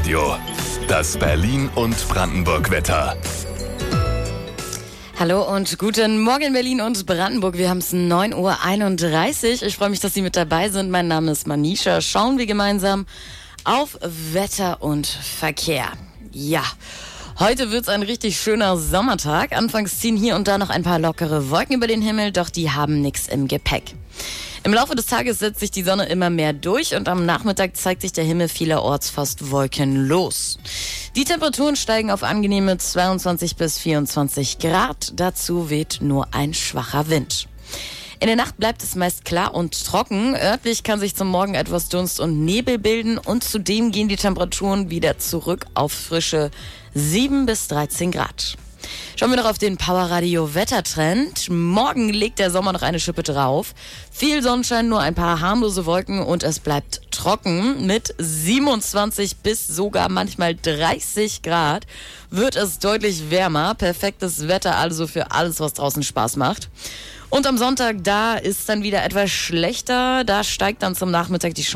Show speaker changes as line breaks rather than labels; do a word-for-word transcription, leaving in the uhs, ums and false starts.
Powerradio. Das Berlin- und Brandenburg-Wetter.
Hallo und guten Morgen Berlin und Brandenburg. Wir haben es neun Uhr einunddreißig. Ich freue mich, dass Sie mit dabei sind. Mein Name ist Manisha. Schauen wir gemeinsam auf Wetter und Verkehr. Ja, heute wird es ein richtig schöner Sommertag. Anfangs ziehen hier und da noch ein paar lockere Wolken über den Himmel, doch die haben nichts im Gepäck. Im Laufe des Tages setzt sich die Sonne immer mehr durch und am Nachmittag zeigt sich der Himmel vielerorts fast wolkenlos. Die Temperaturen steigen auf angenehme zweiundzwanzig bis vierundzwanzig Grad. Dazu weht nur ein schwacher Wind. In der Nacht bleibt es meist klar und trocken. Örtlich kann sich zum Morgen etwas Dunst und Nebel bilden und zudem gehen die Temperaturen wieder zurück auf frische sieben bis dreizehn Grad. Schauen wir noch auf den Powerradio-Wettertrend. Morgen legt der Sommer noch eine Schippe drauf. Viel Sonnenschein, nur ein paar harmlose Wolken und es bleibt trocken. Mit siebenundzwanzig bis sogar manchmal dreißig Grad wird es deutlich wärmer. Perfektes Wetter also für alles, was draußen Spaß macht. Und am Sonntag, da ist dann wieder etwas schlechter. Da steigt dann zum Nachmittag die Chance